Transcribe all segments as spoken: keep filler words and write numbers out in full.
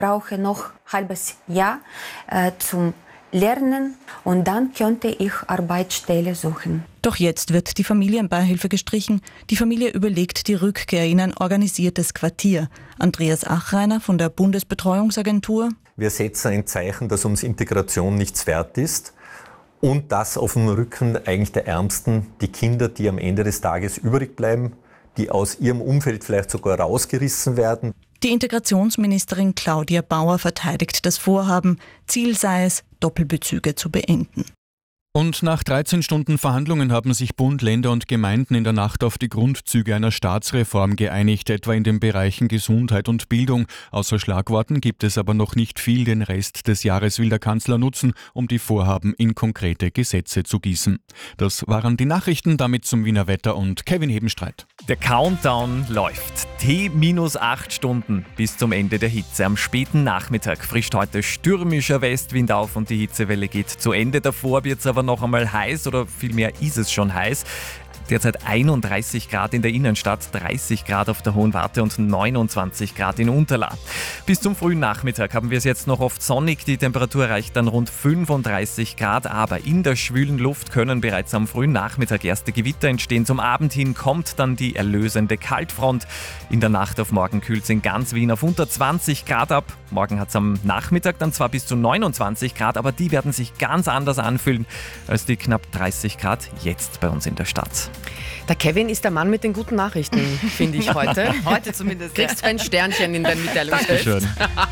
brauche noch ein halbes Jahr äh, zum Lernen und dann könnte ich Arbeitsstelle suchen. Doch jetzt wird die Familienbeihilfe gestrichen. Die Familie überlegt die Rückkehr in ein organisiertes Quartier. Andreas Achreiner von der Bundesbetreuungsagentur. Wir setzen ein Zeichen, dass uns Integration nichts wert ist und dass auf dem Rücken eigentlich der Ärmsten die Kinder, die am Ende des Tages übrig bleiben, die aus ihrem Umfeld vielleicht sogar rausgerissen werden. Die Integrationsministerin Claudia Bauer verteidigt das Vorhaben. Ziel sei es, Doppelbezüge zu beenden. Und nach dreizehn Stunden Verhandlungen haben sich Bund, Länder und Gemeinden in der Nacht auf die Grundzüge einer Staatsreform geeinigt, etwa in den Bereichen Gesundheit und Bildung. Außer Schlagworten gibt es aber noch nicht viel. Den Rest des Jahres will der Kanzler nutzen, um die Vorhaben in konkrete Gesetze zu gießen. Das waren die Nachrichten, damit zum Wiener Wetter und Kevin Hebenstreit. Der Countdown läuft. T minus acht Stunden bis zum Ende der Hitze. Am späten Nachmittag frischt heute stürmischer Westwind auf und die Hitzewelle geht zu Ende. Davor wird es aber noch einmal heiß oder vielmehr ist es schon heiß. Derzeit einunddreißig Grad in der Innenstadt, dreißig Grad auf der Hohen Warte und neunundzwanzig Grad in Unterlaa. Bis zum frühen Nachmittag haben wir es jetzt noch oft sonnig. Die Temperatur erreicht dann rund fünfunddreißig Grad, aber in der schwülen Luft können bereits am frühen Nachmittag erste Gewitter entstehen. Zum Abend hin kommt dann die erlösende Kaltfront. In der Nacht auf morgen kühlt es in ganz Wien auf unter zwanzig Grad ab. Morgen hat es am Nachmittag dann zwar bis zu neunundzwanzig Grad, aber die werden sich ganz anders anfühlen als die knapp dreißig Grad jetzt bei uns in der Stadt. Der Kevin ist der Mann mit den guten Nachrichten, finde ich heute. Heute zumindest. Kriegst du ein Sternchen in dein Mitteilungsschrift. Dankeschön.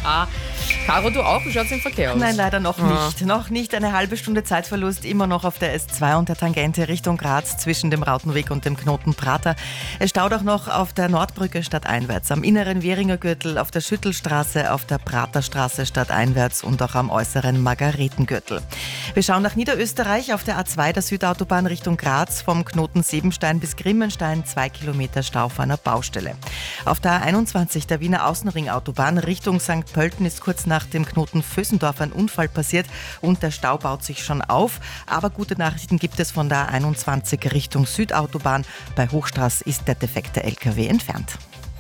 Caro, du auch? Wie schaut es im Verkehr aus? Nein, leider noch Ah. nicht. Noch nicht eine halbe Stunde Zeitverlust, immer noch auf der S zwei und der Tangente Richtung Graz zwischen dem Rautenweg und dem Knoten Prater. Es staut auch noch auf der Nordbrücke stadteinwärts, am inneren Währinger Gürtel, auf der Schüttelstraße, auf der Praterstraße stadteinwärts und auch am äußeren Margaretengürtel. Wir schauen nach Niederösterreich auf der A zwei der Südautobahn Richtung Graz vom Knoten Sebenstein bis Grimmenstein, zwei Kilometer Stau auf einer Baustelle. Auf der A einundzwanzig der Wiener Außenringautobahn Richtung Sankt Pölten ist kurz nach dem Knoten Vösendorf ein Unfall passiert und der Stau baut sich schon auf. Aber gute Nachrichten gibt es von der A einundzwanzig Richtung Südautobahn. Bei Hochstraß ist der defekte L K W entfernt.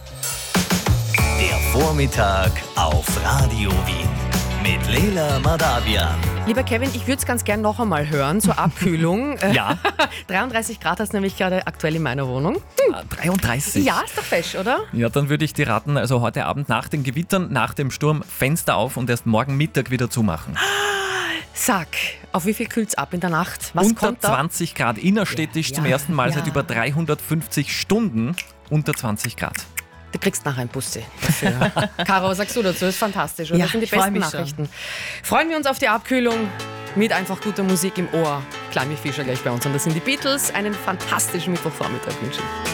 Der Vormittag auf Radio Wien mit Leila Madavian. Lieber Kevin, ich würde es ganz gern noch einmal hören zur Abkühlung. Ja. dreiunddreißig Grad hast du nämlich gerade aktuell in meiner Wohnung. Ah, dreiunddreißig. Ja, ist doch fesch, oder? Ja, dann würde ich dir raten, also heute Abend nach den Gewittern, nach dem Sturm, Fenster auf und erst morgen Mittag wieder zumachen. Sag, auf wie viel kühlt es ab in der Nacht? Was Unter kommt da? zwanzig Grad innerstädtisch Ja, zum ersten Mal ja. seit über dreihundertfünfzig Stunden unter zwanzig Grad. Du kriegst nachher ein Bussi dafür. Caro, was sagst du dazu? Das ist fantastisch, oder? Ja, Das sind die ich freu besten mich schon. Nachrichten. Freuen wir uns auf die Abkühlung mit einfach guter Musik im Ohr. Climby Fisher gleich bei uns. Und das sind die Beatles. Einen fantastischen Mittwochvormittag wünschen.